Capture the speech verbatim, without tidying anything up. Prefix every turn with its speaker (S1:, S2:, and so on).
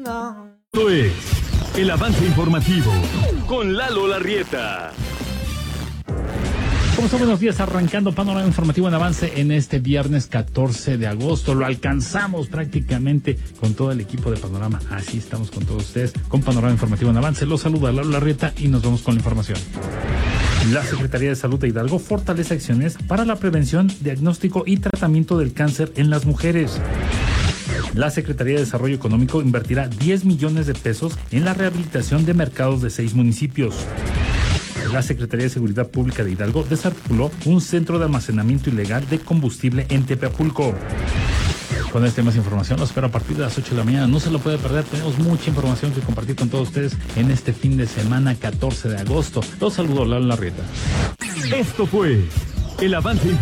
S1: Esto es el avance informativo con Lalo Larrieta.
S2: ¿Cómo están? Buenos días, arrancando Panorama Informativo en Avance en este viernes catorce de agosto. Lo alcanzamos prácticamente con todo el equipo de Panorama. Así estamos con todos ustedes, con Panorama Informativo en Avance. Los saluda Lalo Larrieta y nos vamos con la información. La Secretaría de Salud de Hidalgo fortalece acciones para la prevención, diagnóstico y tratamiento del cáncer en las mujeres. La Secretaría de Desarrollo Económico invertirá diez millones de pesos en la rehabilitación de mercados de seis municipios. La Secretaría de Seguridad Pública de Hidalgo desarticuló un centro de almacenamiento ilegal de combustible en Tepeapulco. Con este más información, los espero a partir de las ocho de la mañana. No se lo puede perder, tenemos mucha información que compartir con todos ustedes en este fin de semana catorce de agosto. Los saludo, Lalo Larrieta.
S1: Esto fue el avance